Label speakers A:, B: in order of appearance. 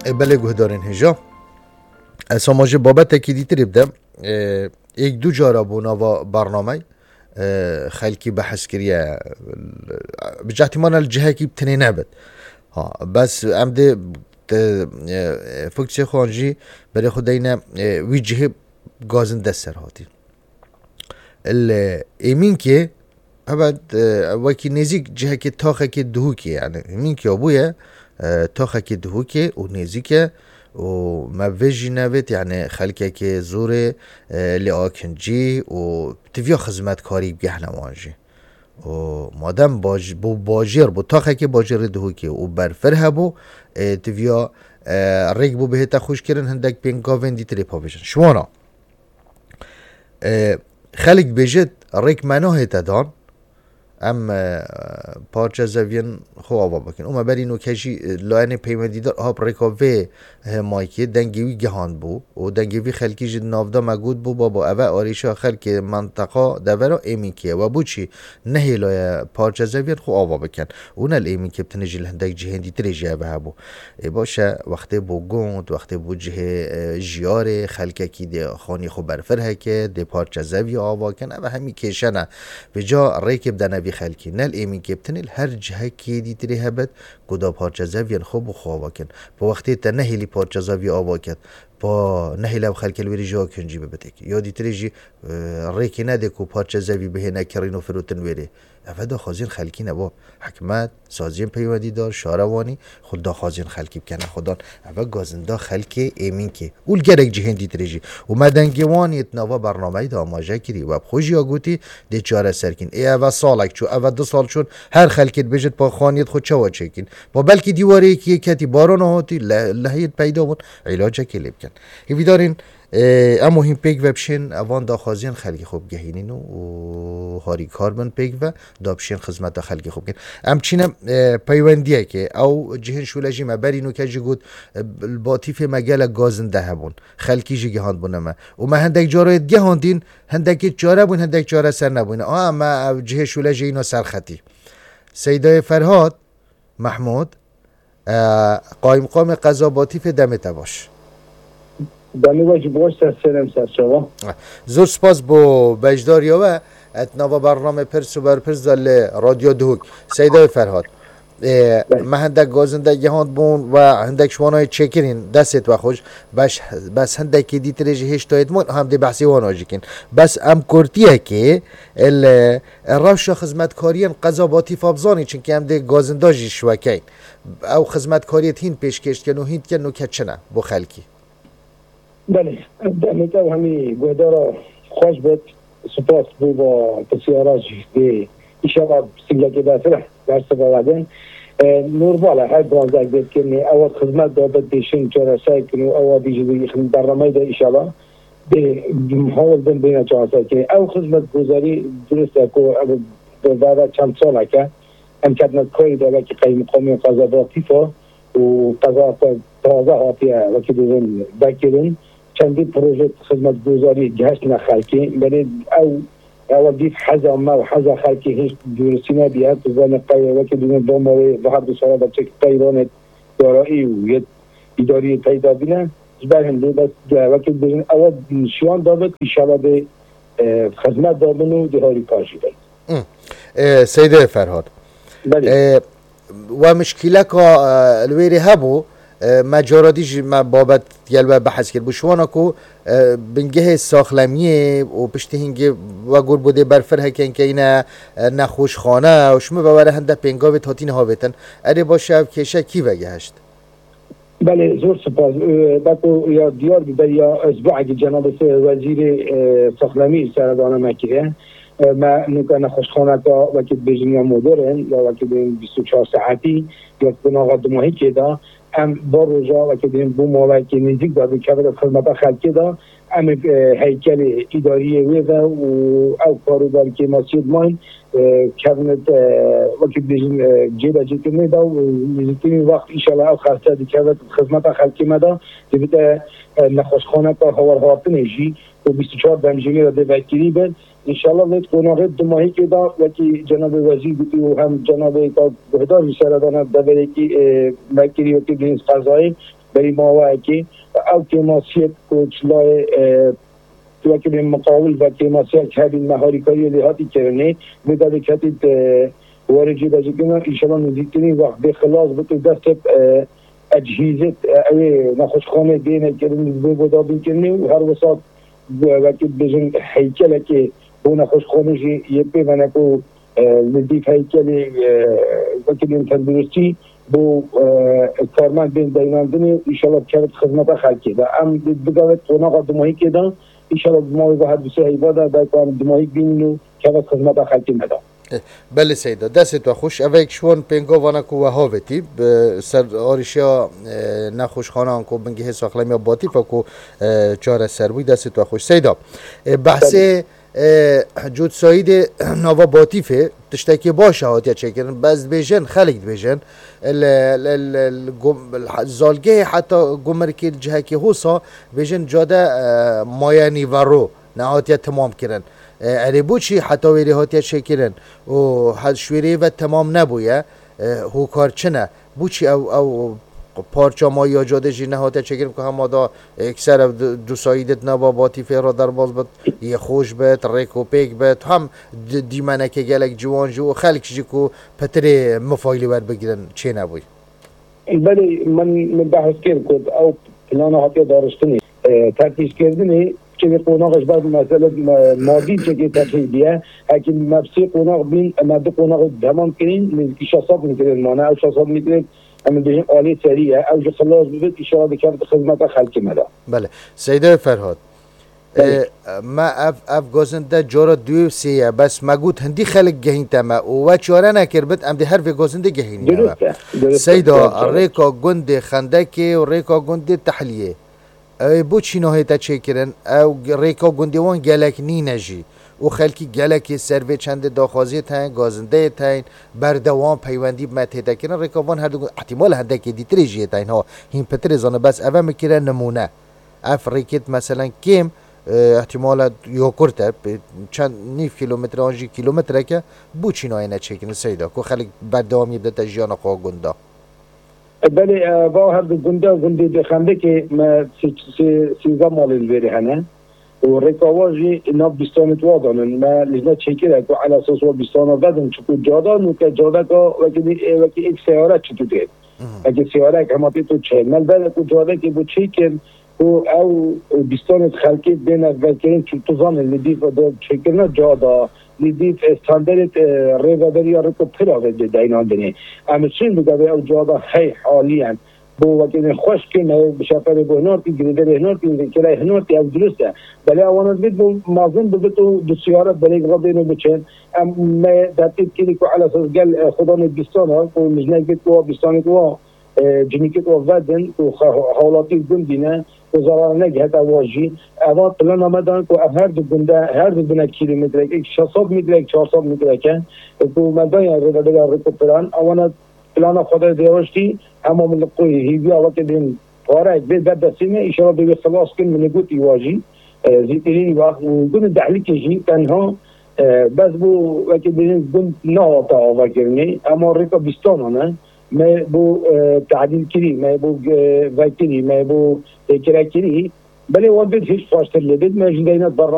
A: بله گهدارین هجا ساماجه بابت تکیدی تری بدم یک دو جارا بونا و برنامه خلکی بحث کریه بجهتی مانا الجهه کی بتنی نبد ها بس امده فکر خوانجی برای خداینا وی جهه گازن دست سر هاتی ایمین که ابد وکی نزیک جهه که تاخه که دهو که یعنی ایمین که ابویه تاخه که دهو که و نزیکه و موجی نوید یعنی خلکه که زور لیاکنجی و تفیا خدمت کاری بگه نوانجی و مادم باجر بو تاخه که باجر دهو که و برفر هبو تفیا ریگ بو بهتا خوش کرن هندک پینگاوین دی تری پاویشن شوانا خلق بجد ریگ مناه تدان ام پارچه زوین خو آوا بکن اما بر اینو کشی لاین پیمدی دار آب ریکاوه مایکی دنگیوی گهان بو و دنگیوی خلکی جد نافدا مگود بو بابا اوه آریشا خلک منطقه دورا ایمی که و بو چی نهی لای پارچه زوین خو آوا بکن اون الایمی که بتنجی لهندک جهندی تری جابه بو باشه وقتی بو گوند وقتی بو جه جیاره خلکه کی دی خانی خو برفره که دی پارچه زوی آوا کن اوه همی کشنه به جا ریکب دنوی خلکی نل ایمی که بتنیل هر جهه که دی تری هبد کدا پارچه زویان خوب و خواه کن با وقتی تا نهیلی پارچه زوی آوا کن با نهیل او خلک الویری جا کنجی ببتک یادی تری جی ریکی نده که پارچه زوی به نکرین و فروتن ویری افدا خازین خلکی نبا حکمت سازین پیوندی دار شاروانی خدا خازین خلکی بکنه خدا اول گازنده خلکی ایمین که اول گرک جهندی تریجی و مدنگوانی اتناوا برنامه دا آماجه کری و خوشی آگوتی دی چاره سرکین ای اول سالک چو اول 2 سال چون هر خلکیت بجد با خانیت خود چوا چکین با بلکی دیواره که کتی باران هاتی لحیت پیدا بود علاج کلی بکن هیوی دارین اما هم پیگ و بشین اوان دا خازین خلقی خوب گهینین و هاری کاربن پیگ و دا بشین خدمت دا خلقی خوب گهین ام چینم پیوندیه که او جهن شولجی ما برینو که جی گود الباطیف مگل گازن ده هبون خلقی جی گهاند بونم و ما هندک جارایت گهاندین هندک جاره بون هندک جاره سر نبون اما جهن شولجی اینو سرخطی سیدای فرهاد محمود قایم قام قضا باطیف دمت باش
B: دمی واجی باش سرم سر شما
A: زور سپاس بو بجداریا و اتناوا برنامه پرس و برپرس دل رادیو دوک سیدای فرهاد ما هندک گازنده گهاند بون و هندک شوانای چکرین دستت و خوش بس هندک دیت رجی هشتایت مون هم دی بحثی واناجی کن بس ام کرتیه که روش خدمتکاریان قضاواتی فابزانی چون که هم دی گازنده جی شوکین او خدمتکاریت هین پیش کشت کن و هین کن و کچنه بو خلکی
B: بله دمت او همی گوهدارا خوش بید سپاس بو با پسیاراج دی ایشالا سیگلکی بسره درس باودن نورماله هر برانزک بید کنی اواد خدمت دا بید بیشین جارسای کنی اواد دیجی برنامه دا ایشالا به محاول بین بین جارسای کنی او خدمت گذاری درسته که بعد چند ساله که هم کدنت کاری دا وکی قیم قومی قضاواتی فا و قضاوات تازه هاتیه وکی دوزن بکرین چندی پروژه خدمت گذاری گشت نخلکی بله او اول دیف حزا ما و حزا خلکی هیچ درستی نبیاد زن قیه وکی دوزن دوماره و هر 2 ساله بچه قیران دارایی و یه اداری پیدا بینن جبر هم دو وکی دوزن اول شوان دابد ایشالا به خدمت دابن و دهاری کارشی بید
A: سیده فرهاد
B: بله
A: و مشکله که الویری هبو مجارادیش ما بابت یلوه بحث کرد بشوانا کو بنگه ساخلمیه و پشت هنگه و گل بوده برفر هکن که اینه نخوش خانه و شما ببره هنده پنگاوی تاتین هاویتن اره باشه کشه کی وگه هشت
B: بله زور سپاس بکو یا دیار بیدر یا اسبوع اگه جناب وزیر ساخلمی سردانه مکیه ما نکن خوشخانه تا وقتی بجنیا مدرن یا وقتی 24 ساعتی یا بناغ دماهی که دا هم با روزا وقتی بو موقعی که نزدیک داده که خدمت خلکی دا هم هیکل اداری ویدا و او کارودار که مسجد ماین کابینت وقتی بجن جیدا جیت میدا و نزدیکی وقت ایشالا او خاصه دی که خدمت خلکی مدا دیگه نخوشخانه تا هوار هاتنیجی و 24 دمجمی را دوکری بد انشالله وقت کناره دماهی که دا وقتی جناب وزیر گویی و هم جناب بهدار سردان دبیری که مکری و که دینس قضایی بری ماوکی او کماسیت کوچلای توکل مقاول و کماسیت کردین مهاری کاری لحاتی کرنه بداده کتید وارجی بجی کنه ایشالا نزدیکترین وقت به خلاص بتو دست اجهزه اوی نخوشخانه دینه کردن بودابین کنه و هر وسط وقتی بجن هیکله که او نخوشخانه جی یه پیمانه که نزدیک هیکل وقتی این تندرستی بو کارمند بین دیناندنی ایشالا کرد خدمت خلقی ده ام بگاوت قناقا دماهی که ده ایشالا دماهی به حد بسه حیباده ده که دماهی بینو کرد خدمت خلقی مده
A: بله سیدا دست تو خوش اوک شون پنگا وانا کو وهاوتی سر آرشیا نخوش خانه کو بنگه ساخلم یا باتی فکو چهار سروی دست تو خوش سیدا بحث جود ساید نوا باطیفه تشتکی باشه هاتیا چکرن بس بیجن خلق بیجن زالگه حتی گمرکی جهه که حوصا بیجن جاده مایانی ورو نهاتیا تمام کرن اری بوچی حتی ویری هاتیا چکرن و شویری و تمام نبویه هو کار چنه بوچی او پارچا ما یا جاده جی نهاته چکرم که هم دا اکثر دو سایدت نبا باطیفه را در باز بد یه خوش بد ریک و پیک بد هم دیمنه که گلک جوان جو خلق جی که پتر مفایلی ور بگیرن چه نبوی
B: بله من بحث کرد کد او پلان هاتیا دارستنی ترکیز کردنی که قوناقش بعد مسئله مادی که ترکیز بیه اگه مبسی قوناق بین ماده قوناق دمان کنین که شصاب میکنین مانه او شصاب میکنین اما بهیم عالی سریعه او جو خلاص ببید اشاره بکرد خدمت خلقی مدا
A: بله سیده فرهاد ما اف گازنده جارا دو سیه بس مگود هندی خلق گهین تما و چاره نکر بد ام ده هر وی گازنده گهین
B: درسته
A: سیدا ریکا گند خندکی و ریکا گند تحلیه بو چی نهایت چه کرن او ریکا گندوان گلک نی نجی و خلکی گلکی سروی چند داخوازی تاین گازنده تاین بردوان پیوندی مته کنن ریکاوان هر دو احتمال هندکی دیتری جیه تاین ها هین پتر زانه بس اوه میکرن نمونه اف ریکت مثلا کم احتمال یا کرده چند نیف کیلومتر آنجی کیلومتره که بو چی نهایت چه کنن سیدا که خلک بردوان یبده تا جیان خواه گنده
B: بله با هر دو گنده دخنده که ما سیزا مالی بری هنه و رکاواجی اینا بیستانت وادانن ما لذا چکره که علی اساس و بیستانا بدن چکو جادا نو که جادا که وکی ایک سیاره چطور دید اگه سیاره که هماتی تو چه مل بده که جادا که بو چکن او بیستانت خلقی بین از وکرین چطور زانه لدیف و دو چکرنا جادا لدیف استاندرت ریوادری یا رکو پراوه ده اینان دنی اما چین بگه او جادا خیلی حالی هن بو وقتی خوش کنه بشافر بو هنارتی گریدر هنارتی کرای هنارتی از درسته ولی آوانات بید بو مازن بگه تو دو سیارت برای غدینو بچن ما داتید کنی که علا اساس گل خدان بیستان ها و مجنک بید که بیستانی که جنیکت و ودن و حالاتی گندینه و زرار نگه هتا واجی اما پلان آمدن که هر دو گنده کیلومتر که 600 متر 400 متر که مدن یا رکو پلان آوانات پلان خدا دیوشتی اما من قوی هیبیا وقت دین پاره بید دستینه اشاره به خلاص کن من گوتی واجی زیترینی وقت گون دهلی کشی تنها بس بو وقت دین گون نهاتا آور کرنی اما ریکا بیستانانه ما بو تعدیل کری ما بو وکری ما بو کرا کری بله وان بید هیچ فاشتر لبید ما جدینات برا